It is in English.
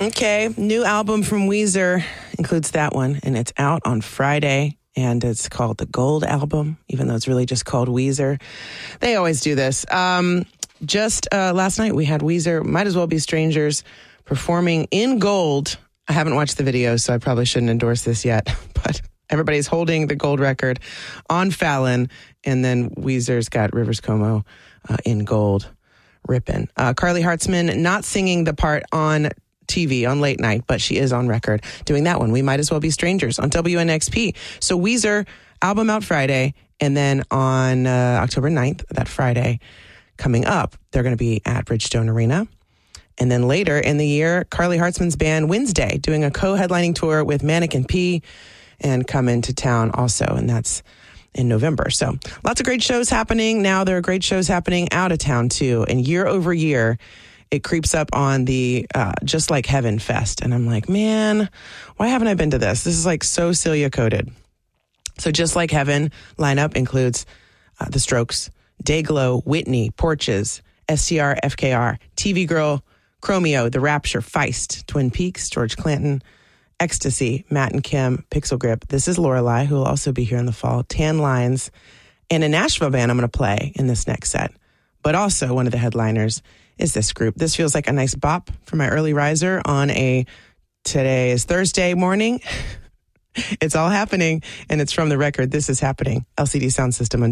Okay, new album from Weezer includes that one, and it's out on Friday, and it's called the Gold Album, even though it's really just called Weezer. They always do this. Just last night, we had Weezer, Might As Well Be Strangers, performing in gold. I haven't watched the video, so I probably shouldn't endorse this yet, but everybody's holding the gold record on Fallon, and then Weezer's got Rivers Cuomo in gold, ripping. Carly Hartzman not singing the part on TV on late night, but she is on record doing that one. We Might As Well Be Strangers on WNXP. So Weezer, album out Friday, and then on October 9th, that Friday coming up, they're going to be at Bridgestone Arena. And then later in the year, Carly Hartzman's band Wednesday doing a co-headlining tour with Mannequin P and come into town also, and that's in November. So lots of great shows happening. Now there are great shows happening out of town too, and year over year, it creeps up on the Just Like Heaven Fest. And I'm like, man, why haven't I been to this? This is like so Celia coded. So Just Like Heaven lineup includes The Strokes, Dayglow, Whitney, Porches, STR, FKR, TV Girl, Chromeo, The Rapture, Feist, Twin Peaks, George Clanton, Ecstasy, Matt and Kim, Pixel Grip. This is Lorelei, who will also be here in the fall, Tan Lines, and a Nashville band I'm going to play in this next set. But also one of the headliners is this group. This feels like a nice bop for my early riser on today is Thursday morning. It's all happening, and it's from the record This Is Happening, LCD Sound System on